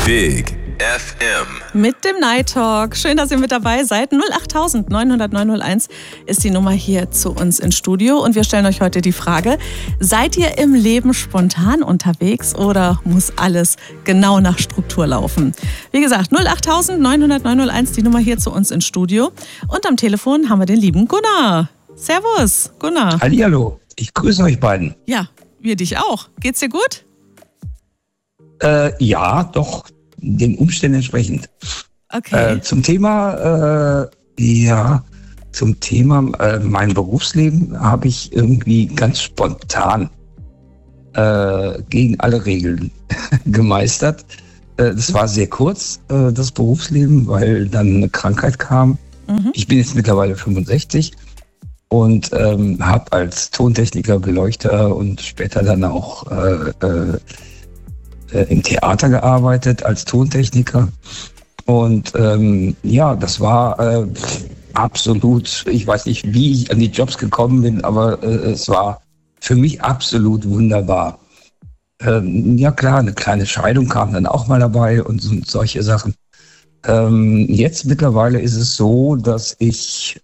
Big FM. Mit dem Night Talk. Schön, dass ihr mit dabei seid. 08000 900 901 ist die Nummer hier zu uns ins Studio. Und wir stellen euch heute die Frage, seid ihr im Leben spontan unterwegs oder muss alles genau nach Struktur laufen? Wie gesagt, 08000 900 901 die Nummer hier zu uns ins Studio. Und am Telefon haben wir den lieben Gunnar. Servus, Gunnar. Hallihallo, ich grüße euch beiden. Ja, wir dich auch. Geht's dir gut? Ja, doch, den Umständen entsprechend. Okay. Zum Thema mein Berufsleben habe ich irgendwie ganz spontan gegen alle Regeln gemeistert. Das war sehr kurz, das Berufsleben, weil dann eine Krankheit kam. Mhm. Ich bin jetzt mittlerweile 65 und habe als Tontechniker, Beleuchter und später dann auch im Theater gearbeitet als Tontechniker. Und das war absolut, ich weiß nicht, wie ich an die Jobs gekommen bin, aber es war für mich absolut wunderbar. Ja klar, eine kleine Scheidung kam dann auch mal dabei und solche Sachen. Jetzt mittlerweile ist es so, dass ich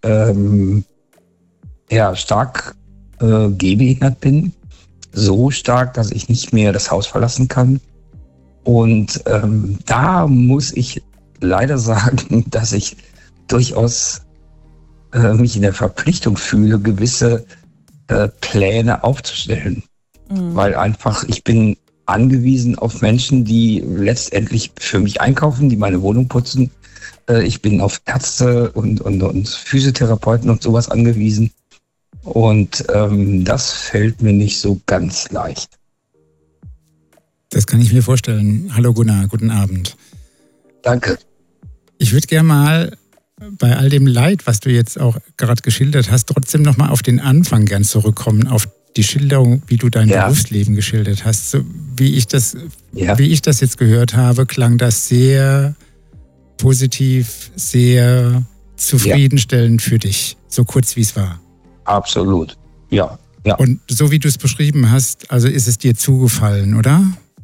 stark gehbehindert bin. So stark, dass ich nicht mehr das Haus verlassen kann. Und da muss ich leider sagen, dass ich durchaus mich in der Verpflichtung fühle, gewisse Pläne aufzustellen. Mhm. Weil einfach, ich bin angewiesen auf Menschen, die letztendlich für mich einkaufen, die meine Wohnung putzen. Ich bin auf Ärzte und Physiotherapeuten und sowas angewiesen. Und das fällt mir nicht so ganz leicht. Das kann ich mir vorstellen. Hallo Gunnar, guten Abend. Danke. Ich würde gerne mal bei all dem Leid, was du jetzt auch gerade geschildert hast, trotzdem nochmal auf den Anfang gern zurückkommen, auf die Schilderung, wie du dein Berufsleben geschildert hast. So, wie ich das jetzt gehört habe, klang das sehr positiv, sehr zufriedenstellend für dich, so kurz wie es war. Absolut, ja. Und so wie du es beschrieben hast, also ist es dir zugefallen, oder?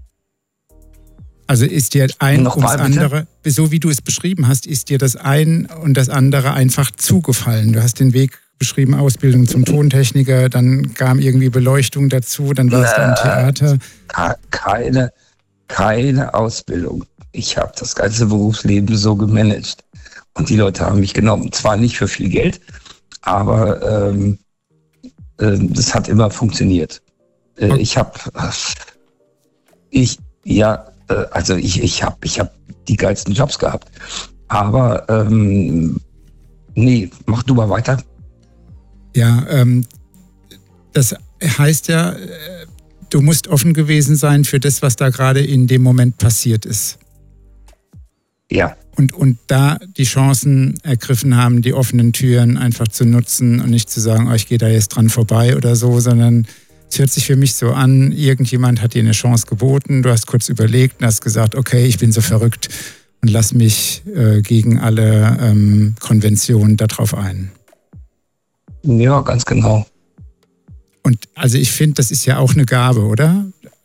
Also ist dir ein und das andere, so wie du es beschrieben hast, ist dir das ein und das andere einfach zugefallen. Du hast den Weg beschrieben, Ausbildung zum Tontechniker, dann kam irgendwie Beleuchtung dazu, dann warst du im Theater. Keine Ausbildung. Ich habe das ganze Berufsleben so gemanagt. Und die Leute haben mich genommen. Zwar nicht für viel Geld, aber das hat immer funktioniert. Ich habe die geilsten Jobs gehabt. Aber mach du mal weiter. Ja, das heißt ja, du musst offen gewesen sein für das, was da gerade in dem Moment passiert ist. Ja. Und da die Chancen ergriffen haben, die offenen Türen einfach zu nutzen und nicht zu sagen, oh, ich gehe da jetzt dran vorbei oder so, sondern es hört sich für mich so an, irgendjemand hat dir eine Chance geboten, du hast kurz überlegt und hast gesagt, okay, ich bin so verrückt und lass mich gegen alle Konventionen darauf ein. Ja, ganz genau. Und also ich finde, das ist ja auch eine Gabe, oder?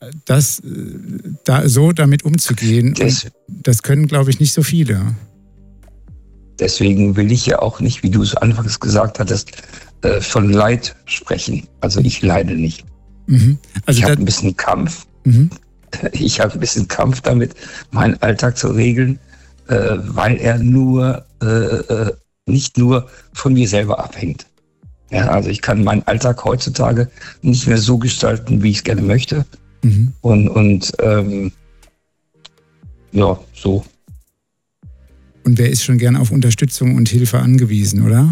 Damit umzugehen, das können, glaube ich, nicht so viele. Deswegen will ich ja auch nicht, wie du es anfangs gesagt hattest, von Leid sprechen. Also ich leide nicht. Mhm. Also ich habe ein bisschen Kampf. Mhm. Ich habe ein bisschen Kampf damit, meinen Alltag zu regeln, weil er nicht nur von mir selber abhängt. Ja, also ich kann meinen Alltag heutzutage nicht mehr so gestalten, wie ich es gerne möchte. Mhm. So. Und wer ist schon gern auf Unterstützung und Hilfe angewiesen, oder?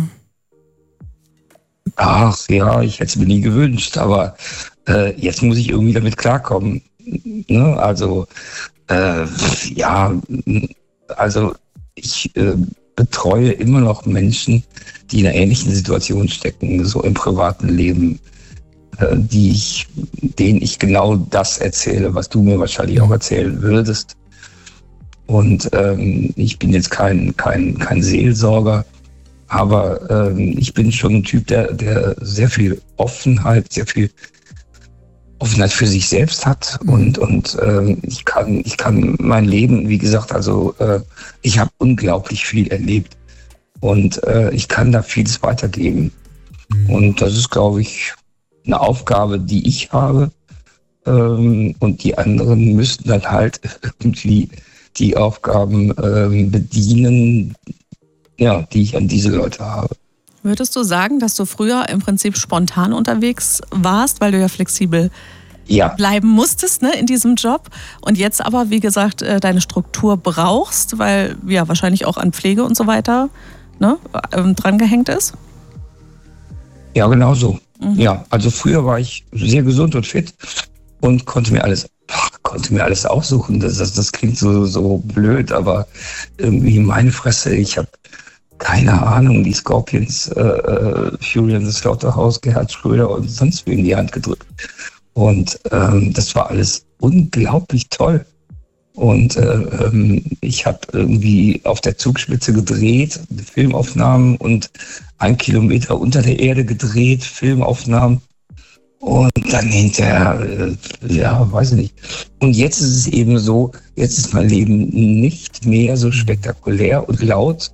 Ach ja, ich hätte es mir nie gewünscht, aber jetzt muss ich irgendwie damit klarkommen. Ne? Also ich betreue immer noch Menschen, die in einer ähnlichen Situation stecken, so im privaten Leben, denen ich genau das erzähle, was du mir wahrscheinlich auch erzählen würdest. Und ich bin jetzt kein Seelsorger, aber ich bin schon ein Typ, der sehr viel Offenheit, sehr viel Offenheit für sich selbst hat und ich kann mein Leben, wie gesagt, also ich habe unglaublich viel erlebt und ich kann da vieles weitergeben. Und das ist, glaube ich, eine Aufgabe, die ich habe, und die anderen müssten dann halt irgendwie die Aufgaben bedienen, ja, die ich an diese Leute habe. Würdest du sagen, dass du früher im Prinzip spontan unterwegs warst, weil du ja flexibel bleiben musstest, ne, in diesem Job und jetzt aber, wie gesagt, deine Struktur brauchst, weil ja wahrscheinlich auch an Pflege und so weiter, ne, dran gehängt ist? Ja, genau so. Ja, also früher war ich sehr gesund und fit und konnte mir alles aussuchen. Das klingt so blöd, aber irgendwie meine Fresse, ich habe keine Ahnung, die Scorpions, Fury and the Slaughterhouse, Gerhard Schröder und sonst wie in die Hand gedrückt. Und das war alles unglaublich toll. Und ich habe irgendwie auf der Zugspitze gedreht, Filmaufnahmen und 1 Kilometer unter der Erde gedreht, Filmaufnahmen. Und dann hinterher, weiß ich nicht. Und jetzt ist es eben so, jetzt ist mein Leben nicht mehr so spektakulär und laut,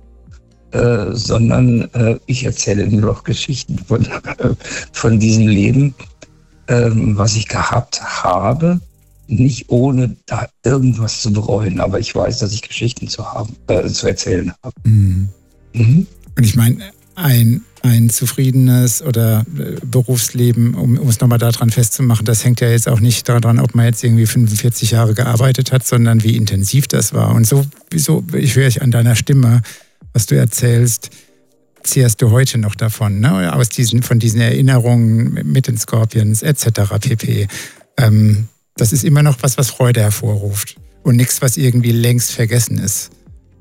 sondern ich erzähle nur noch Geschichten von diesem Leben, was ich gehabt habe, nicht ohne da irgendwas zu bereuen. Aber ich weiß, dass ich Geschichten zu erzählen habe. Und ich meine, ein zufriedenes oder Berufsleben, um es nochmal daran festzumachen, das hängt ja jetzt auch nicht daran, ob man jetzt irgendwie 45 Jahre gearbeitet hat, sondern wie intensiv das war. Und ich höre an deiner Stimme, was du erzählst, zehrst du heute noch davon, ne? Von diesen Erinnerungen mit den Scorpions etc. pp. Das ist immer noch was Freude hervorruft und nichts, was irgendwie längst vergessen ist.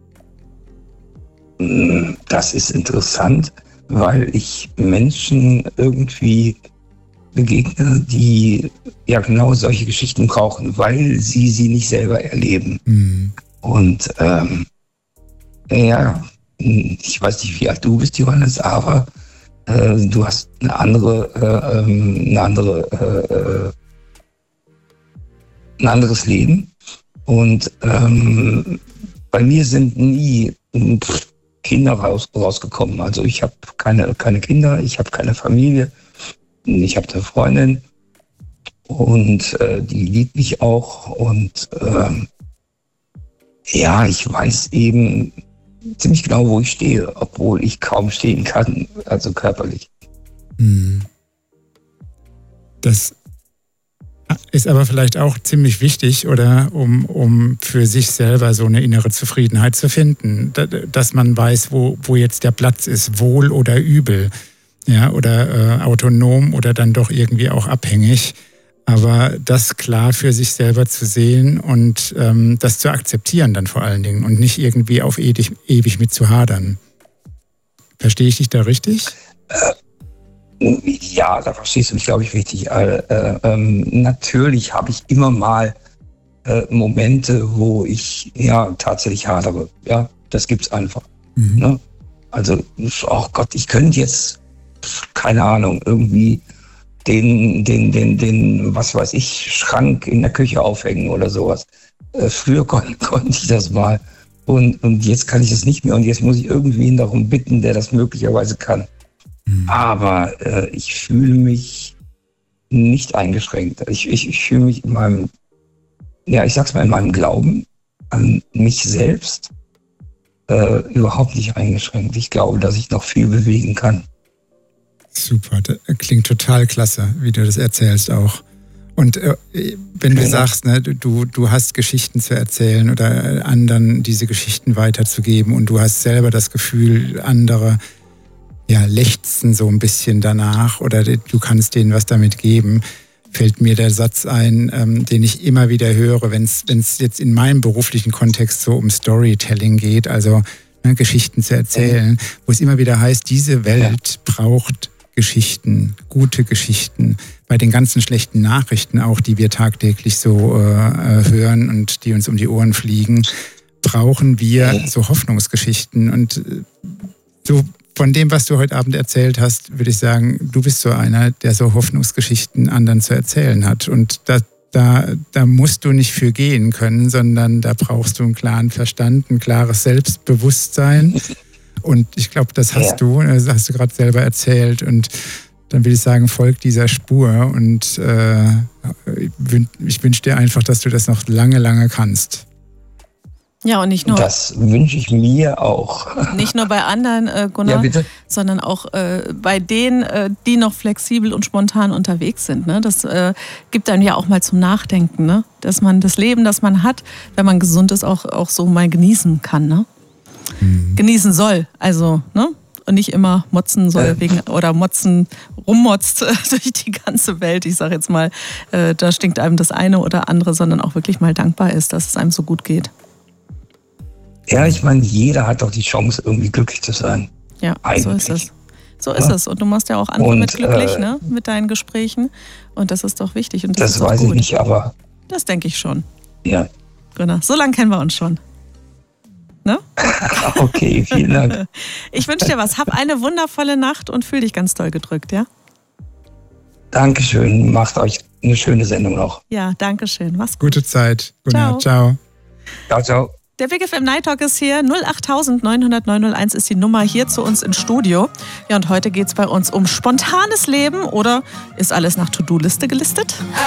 Das ist interessant, weil ich Menschen irgendwie begegne, die ja genau solche Geschichten brauchen, weil sie nicht selber erleben. Und ich weiß nicht, wie alt du bist, Johannes, aber du hast ein anderes Leben. Und bei mir sind nie Kinder rausgekommen. Also ich habe keine Kinder, ich habe keine Familie, ich habe eine Freundin und die liebt mich auch. Und ich weiß eben ziemlich genau, wo ich stehe, obwohl ich kaum stehen kann, also körperlich. Das ist aber vielleicht auch ziemlich wichtig, oder um für sich selber so eine innere Zufriedenheit zu finden, dass man weiß, wo jetzt der Platz ist, wohl oder übel, ja, oder autonom oder dann doch irgendwie auch abhängig. Aber das klar für sich selber zu sehen und das zu akzeptieren dann vor allen Dingen und nicht irgendwie auf ewig mit zu hadern. Verstehe ich dich da richtig? Ja, da verstehst du mich, glaube ich, richtig. Natürlich habe ich immer mal Momente, wo ich tatsächlich hadere. Ja, das gibt's einfach. Ne? Also, oh Gott, ich könnte jetzt, keine Ahnung, irgendwie den, was weiß ich, Schrank in der Küche aufhängen oder sowas. Früher konnte ich das mal. Und jetzt kann ich das nicht mehr. Und jetzt muss ich irgendwen darum bitten, der das möglicherweise kann. Aber ich fühle mich nicht eingeschränkt. Ich fühle mich in meinem, ich sag's mal, in meinem Glauben an mich selbst überhaupt nicht eingeschränkt. Ich glaube, dass ich noch viel bewegen kann. Super, das klingt total klasse, wie du das erzählst auch. Und wenn du sagst, ne, du hast Geschichten zu erzählen oder anderen diese Geschichten weiterzugeben und du hast selber das Gefühl, andere lechzen so ein bisschen danach oder du kannst denen was damit geben, fällt mir der Satz ein, den ich immer wieder höre, wenn es jetzt in meinem beruflichen Kontext so um Storytelling geht, also Geschichten zu erzählen, wo es immer wieder heißt, diese Welt braucht Geschichten, gute Geschichten. Bei den ganzen schlechten Nachrichten auch, die wir tagtäglich so hören und die uns um die Ohren fliegen, brauchen wir so Hoffnungsgeschichten. Und so von dem, was du heute Abend erzählt hast, würde ich sagen, du bist so einer, der so Hoffnungsgeschichten anderen zu erzählen hat. Und da musst du nicht für gehen können, sondern da brauchst du einen klaren Verstand, ein klares Selbstbewusstsein. Und ich glaube, das hast du, das hast du gerade selber erzählt. Und dann will ich sagen, folg dieser Spur. Und ich wünsche dir einfach, dass du das noch lange, lange kannst. Ja, und nicht nur. Das wünsche ich mir auch. Nicht nur bei anderen, Gunnar, sondern auch bei denen, die noch flexibel und spontan unterwegs sind. Ne? Das gibt dann ja auch mal zum Nachdenken, ne? Dass man das Leben, das man hat, wenn man gesund ist, auch so mal genießen kann. Ne? Genießen soll. Also, ne? Und nicht immer motzen soll oder rummotzt durch die ganze Welt. Ich sage jetzt mal, da stinkt einem das eine oder andere, sondern auch wirklich mal dankbar ist, dass es einem so gut geht. Ja, ich meine, jeder hat doch die Chance, irgendwie glücklich zu sein. Ja, eigentlich. So ist es. So ist es. Und du machst ja auch andere mit glücklich, ne? Mit deinen Gesprächen. Und das ist doch wichtig. Und das ist weiß gut. Ich nicht, aber... Das denke ich schon. Ja. Genau. So lange kennen wir uns schon. Ne? Okay, vielen Dank. Ich wünsche dir was. Hab eine wundervolle Nacht und fühl dich ganz doll gedrückt, ja? Dankeschön. Macht euch eine schöne Sendung noch. Ja, danke schön. Mach's gut. Gute Zeit. Ciao. Ciao. Ciao, ciao. Der Big FM Night Talk ist hier. 08000 900 901 ist die Nummer hier zu uns ins Studio. Ja, und heute geht es bei uns um spontanes Leben oder ist alles nach To-Do-Liste gelistet?